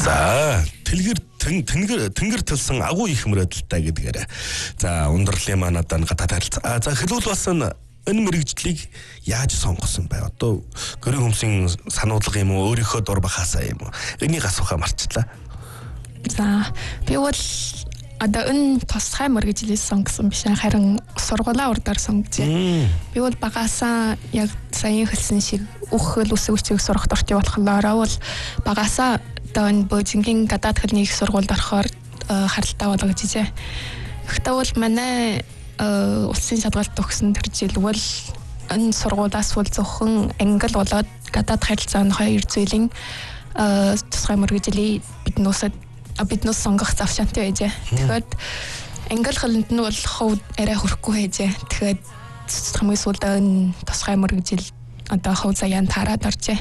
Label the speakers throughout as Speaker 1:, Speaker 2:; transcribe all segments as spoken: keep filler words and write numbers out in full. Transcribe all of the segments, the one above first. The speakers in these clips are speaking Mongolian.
Speaker 1: За Тэлгэр тэнгэр тэнгэр төлсөн агуу их мөрөдөлтэй гэдгээр. За ундралын маань одоо гадаад харилцаа. За хэлвэл бас энэ мэрэгжлийг яаж сонгосон бай? Одоо гэрийн хүмүүсийн сануулга юм уу? Өөрийнхөө дур бахаасаа юм уу? Энийг асуухаа марчлаа.
Speaker 2: За би бол одоо энэ тусгай мэрэгжлээс сонгосон биш харин сургуулаа урдаар сонгожээ. Би бол багаасаа яг саяхан хэлсэн шиг үхэл үсгүүчийг сурах дуртай болохоор бол багаасаа одоо энэ Бөөжингийн гадаад хэлний их сургуульд орохоор харалтаа болгож ижээ. Гэхдээ бол манай улсын шалгалт төгсөн тэр жил бол энэ сургуулиас бол зөвхөн англи болоод гадаад харилцааны хоёр зүйлийн тусгай мэрэгжлийг биднөөсөд биднөөс сонгох завшаантай байжээ. Тэгэхээр англи хэлэнд нь бол хов арай хөрөхгүй байжээ. Тэгэхээр хамгийн сүүлд энэ тусгай мэрэгжил одоо хов заяан тараад оржээ.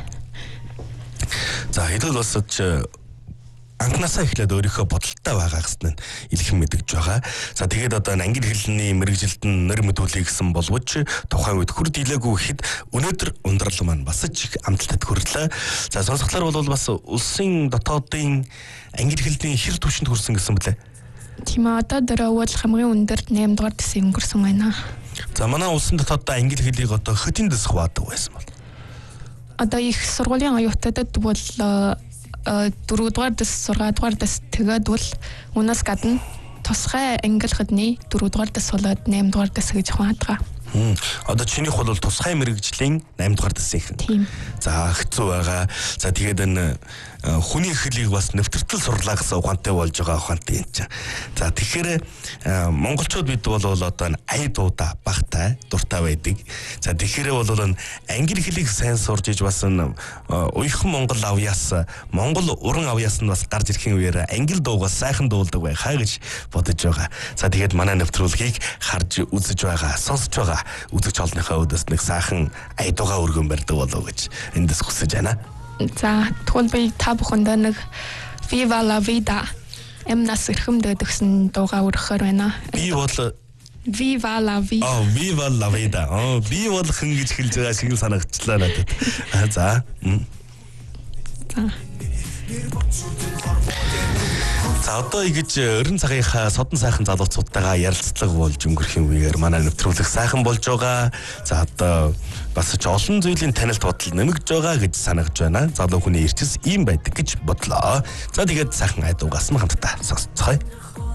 Speaker 1: За хэдүүл бас анхнаасаа эхлээд өөрийнхөө бодолтой байгаа гэснээр илхэн мэдгэж байгаа. За тэгээд одоо англи хэлний мэрэгжилд нь нэр мэдүүлэх гэсэн боловч тухайн үед хүрд илээгүй хэд өнөөдөр ундрал маань бас ч их амталтад хүрлээ. За сонсогдлоор бол бас улсын дотоодын англи хэлний хэр түвшинд хүрсэн гэсэн бэлээ.
Speaker 2: Тийм ээ, одоо дөрөвөл хамгийн өндөр наймд дугаар дэсийг өнгөрсөн байна.
Speaker 1: За манай улсын дотоодоо англи хэлийг одоо хотын дэс хуваадаг байсан бол.
Speaker 2: Одоо их сургуулийн оюутнуудад бол дөрөвдүгээр дэс, гуравдугаар дэс тэгээд бол унаас гадна тусгай англи хэлний дөрөвдүгээр дэс болоод наймдугаар дэс гэж хуваадаг.
Speaker 1: Одоо чинийх бол тусгай мэрэгжлийн наймдугаар дэсийнх.
Speaker 2: Тийм.
Speaker 1: За хэцүү байгаа. За тэгээд энэ хүний хэлийг бас нэвтртэл сурлаа гэсэн ухаантай болж байгаа ухаантай юм чинь. За тэгэхээр монголчууд бид бол одоо ая дуудаа багтай дуртай байдаг. За тэгэхээр бол англи хэлийг сайн сурж иж бас уйхан монгол авьяас монгол уран авьяас нь бас гарч ирэхин үеэр англи дуугаас сайхан дуулдаг байх хаа гэж бодож байгаа. За тэгээд манай нэвтрүүлгийг харж үзэж байгаа, сонсож байгаа үзэгч олонныхаа өдөөс нэг сайхан ая дуугаа өргөн барьдаг болов гэж эндээс хүсэж байна.
Speaker 2: За тэгвэл би та бүхэндээ нэг Viva la vida эмнас эрхэмдээд өгсөн дуугаа өргөхөр байна.
Speaker 1: Би бол
Speaker 2: Viva la vida.
Speaker 1: Oh, Viva la vida. Oh, би бол хэн гэж хэлж байгаа шиг санагчлаа надад. За.
Speaker 2: За.
Speaker 1: За одоо ингэж өрн цагийнхаа содон сайхан залууцуудтайгаа ярилцлага болж өнгөрөх үеэр манай нэвтрүүлэг сайхан болж байгаа. За одоо бас ч олон зүйлийн танилт бодол нэмэгдэж байгаа гэж санагж байна. Залуу хүний эрчс ийм байдаг гэж бодлоо. За тэгээд сайхан айдуугаас хамтдаа сонсцгоё.